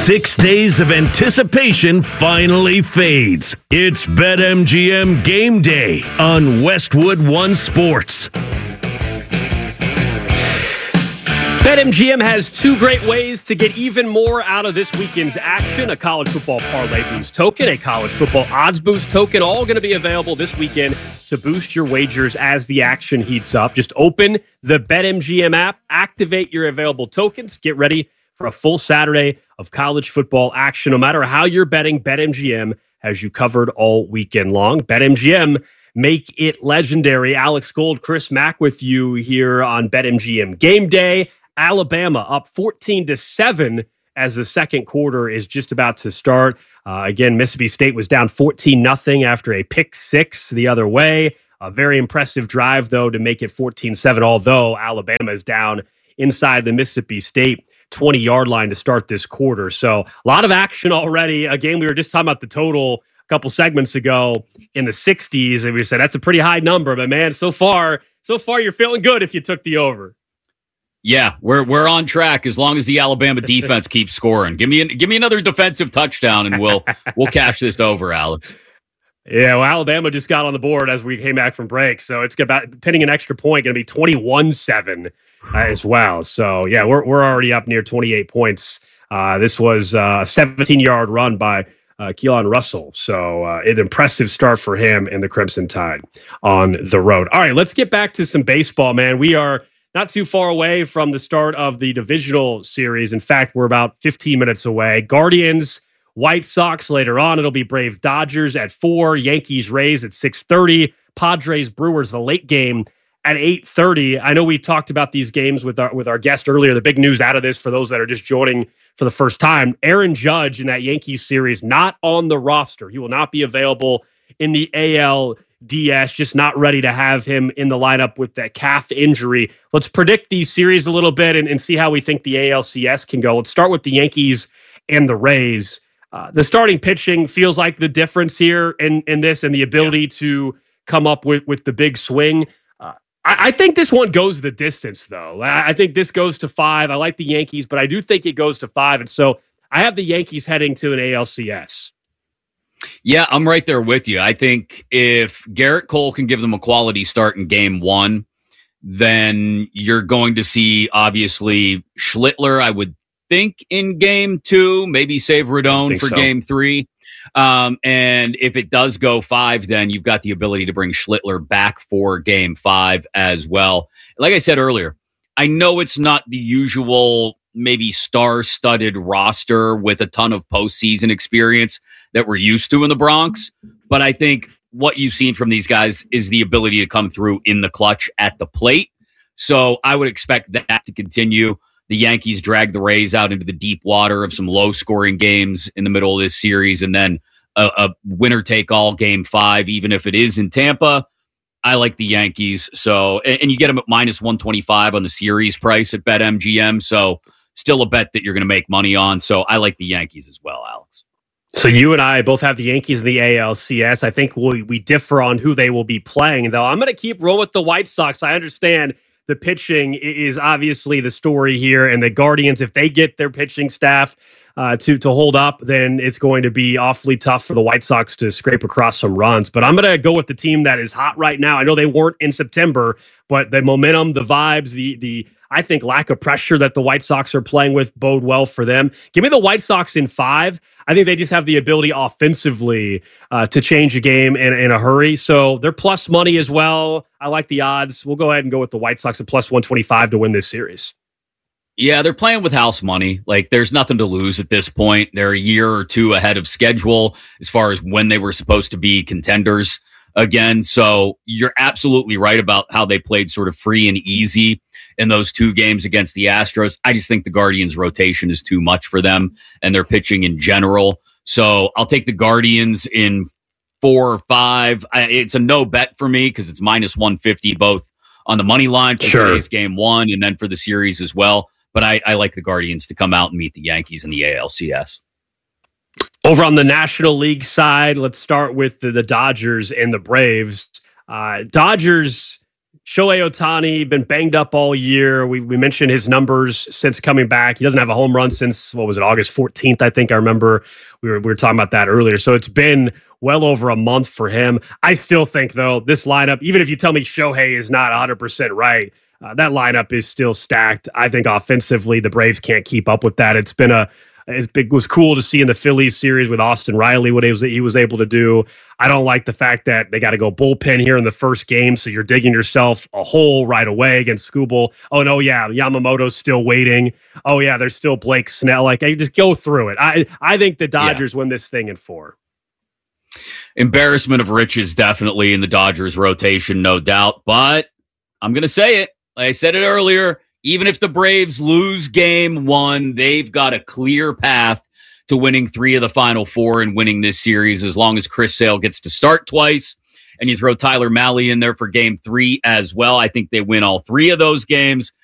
6 days of anticipation finally fades. It's BetMGM Game Day on Westwood One Sports. BetMGM has two great ways to get even more out of this weekend's action. A college football parlay boost token, a college football odds boost token, all going to be available this weekend to boost your wagers as the action heats up. Just open the BetMGM app, activate your available tokens, get ready for a full Saturday of college football action. No matter how you're betting, BetMGM has you covered all weekend long. BetMGM, make it legendary. Alex Gold, Chris Mack with you here on BetMGM Game Day. Alabama up 14-7 as the second quarter is just about to start. Again, Mississippi State was down 14-0 after a pick six the other way. A very impressive drive, though, to make it 14-7, although Alabama is down inside the Mississippi State 20-yard line to start this quarter. So a lot of action already. Again, we were just talking about the total a couple segments ago in the 60s, and we said that's a pretty high number. But, man, so far you're feeling good if you took the over. Yeah, we're on track as long as the Alabama defense keeps scoring. Give me another defensive touchdown, and we'll cash this over, Alex. Yeah, well, Alabama just got on the board as we came back from break, so it's about pinning an extra point, going to be 21-7 as well. So yeah, we're already up near 28 points. This was a 17-yard run by Keelan Russell, so an impressive start for him and the Crimson Tide on the road. All right, let's get back to some baseball, man. We are not too far away from the start of the divisional series. In fact, we're about 15 minutes away. Guardians, White Sox later on. It'll be Braves, Dodgers at 4, Yankees, Rays at 6:30, Padres, Brewers, the late game at 8:30. I know we talked about these games with our guest earlier. The big news out of this for those that are just joining for the first time, Aaron Judge in that Yankees series, not on the roster. He will not be available in the ALDS, just not ready to have him in the lineup with that calf injury. Let's predict these series a little bit and see how we think the ALCS can go. Let's start with the Yankees and the Rays. The starting pitching feels like the difference here in this and the ability to come up with the big swing. I think this one goes the distance, though. I think this goes to 5. I like the Yankees, but I do think it goes to 5. And so I have the Yankees heading to an ALCS. Yeah, I'm right there with you. I think if Garrett Cole can give them a quality start in game 1, then you're going to see, obviously, Schlittler, I would think, in game 2, maybe save Rodon for game 3. And if it does go 5, then you've got the ability to bring Schlittler back for game 5 as well. Like I said earlier, I know it's not the usual maybe star-studded roster with a ton of postseason experience that we're used to in the Bronx, but I think what you've seen from these guys is the ability to come through in the clutch at the plate. So I would expect that to continue. The Yankees drag the Rays out into the deep water of some low-scoring games in the middle of this series, and then a winner-take-all game 5, even if it is in Tampa. I like the Yankees. So, and you get them at minus 125 on the series price at BetMGM. So still a bet that you're going to make money on. So I like the Yankees as well, Alex. So you and I both have the Yankees in the ALCS. I think we differ on who they will be playing, though. I'm going to keep rolling with the White Sox. I understand the pitching is obviously the story here, and the Guardians, if they get their pitching staff to hold up, then it's going to be awfully tough for the White Sox to scrape across some runs. But I'm going to go with the team that is hot right now. I know they weren't in September, but the momentum, the vibes, the I think lack of pressure that the White Sox are playing with bode well for them. Give me the White Sox in 5. I think they just have the ability offensively to change a game in a hurry. So they're plus money as well. I like the odds. We'll go ahead and go with the White Sox at plus 125 to win this series. Yeah, they're playing with house money. Like, there's nothing to lose at this point. They're a year or two ahead of schedule as far as when they were supposed to be contenders again. So you're absolutely right about how they played sort of free and easy in those 2 games against the Astros. I just think the Guardians' rotation is too much for them and their pitching in general. So I'll take the Guardians in 4 or 5. It's a no bet for me because it's minus 150 both on the money line for today's game 1 and then for the series as well. But I like the Guardians to come out and meet the Yankees in the ALCS. Over on the National League side, let's start with the Dodgers and the Braves. Dodgers Shohei Ohtani, been banged up all year. We mentioned his numbers since coming back. He doesn't have a home run since, August 14th, I think. I remember we were talking about that earlier. So it's been well over a month for him. I still think, though, this lineup, even if you tell me Shohei is not 100% right, that lineup is still stacked. I think offensively, the Braves can't keep up with that. It was cool to see in the Phillies series with Austin Riley what he was able to do. I don't like the fact that they got to go bullpen here in the first game, so you're digging yourself a hole right away against Skubal. Oh, no, yeah, Yamamoto's still waiting. Oh, yeah, there's still Blake Snell. Like, I just go through it. I think the Dodgers win this thing in 4. Embarrassment of riches, definitely, in the Dodgers rotation, no doubt. But I'm going to say it. Like I said it earlier. Even if the Braves lose game 1, they've got a clear path to winning 3 of the final 4 and winning this series as long as Chris Sale gets to start twice and you throw Tyler Mahle in there for game 3 as well. I think they win all 3 of those games.